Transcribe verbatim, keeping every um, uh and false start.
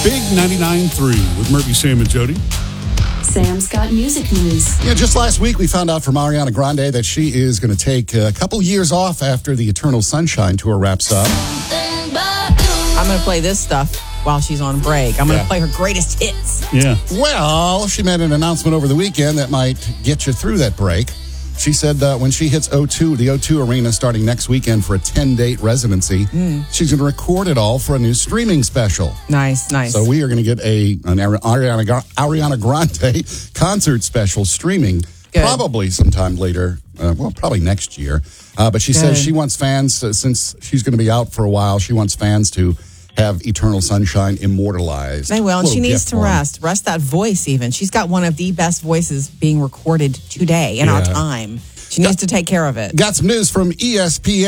Big ninety-nine point three with Murphy, Sam, and Jody. Sam's got music news. Yeah, just last week we found out from Ariana Grande that she is going to take a couple years off after the Eternal Sunshine tour wraps up. I'm going to play this stuff while she's on break. I'm going to Yeah. play her greatest hits. Yeah. Well, she made an announcement over the weekend that might get you through that break. She said uh, when she hits O two, the O two Arena starting next weekend for a ten-date residency, mm. she's going to record it all for a new streaming special. Nice, nice. So we are going to get a an Ariana, Ariana Grande concert special streaming Good. probably sometime later, uh, well, probably next year. Uh, but she Good. says she wants fans, uh, since she's going to be out for a while, she wants fans to have Eternal Sunshine immortalized. They will, and she Little needs gift to for 'em. rest. Rest that voice, even. She's got one of the best voices being recorded today in our Yeah. time. She needs to take care of it. Got some news from E S P N.